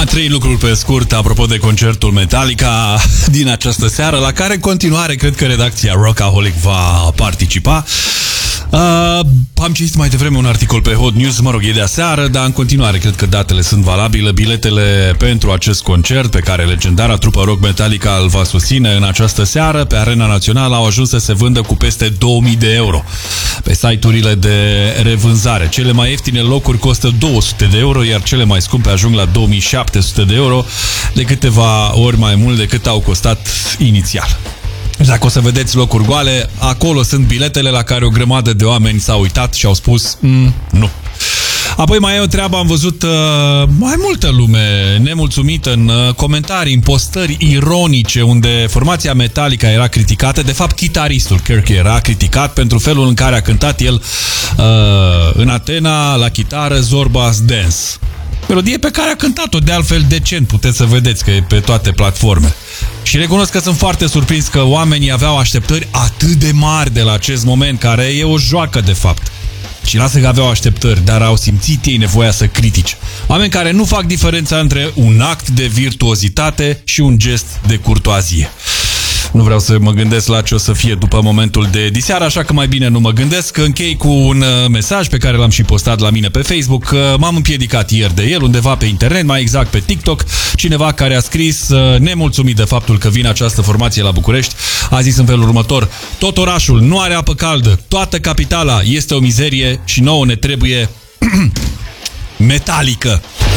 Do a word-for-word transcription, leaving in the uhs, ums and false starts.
trei lucruri pe scurt apropo de concertul Metallica din această seară, la care în continuare cred că redacția Rockaholic va participa. Uh, am citit mai devreme un articol pe Hot News, mă rog, e de aseară, dar în continuare cred că datele sunt valabile. Biletele pentru acest concert pe care legendara trupă rock Metallica îl va susține în această seară pe Arena Națională au ajuns să se vândă cu peste două mii de euro pe site-urile de revânzare. Cele mai ieftine locuri costă două sute de euro, iar cele mai scumpe ajung la două mii șapte sute de euro, de câteva ori mai mult decât au costat inițial. Dacă o să vedeți locuri goale, acolo sunt biletele la care o grămadă de oameni s-au uitat și au spus mm, nu. Apoi mai e o treabă, am văzut uh, mai multă lume nemulțumită în uh, comentarii, în postări ironice, unde formația Metallica era criticată. De fapt, chitaristul Kirk era criticat pentru felul în care a cântat el uh, în Atena, la chitară, Zorba's Dance. Melodie pe care a cântat-o de altfel decent, puteți să vedeți că e pe toate platformele. Și recunosc că sunt foarte surprins că oamenii aveau așteptări atât de mari de la acest moment, care e o joacă de fapt. Și lasă că aveau așteptări, dar au simțit ei nevoia să critice. Oameni care nu fac diferența între un act de virtuozitate și un gest de curtoazie. Nu vreau să mă gândesc la ce o să fie după momentul de diseară, așa că mai bine nu mă gândesc. Închei cu un mesaj pe care l-am și postat la mine pe Facebook. M-am împiedicat ieri de el, undeva pe internet, mai exact pe TikTok. Cineva care a scris, nemulțumit de faptul că vine această formație la București, a zis în felul următor: tot orașul nu are apă caldă, toată capitala este o mizerie și nouă ne trebuie Metallica.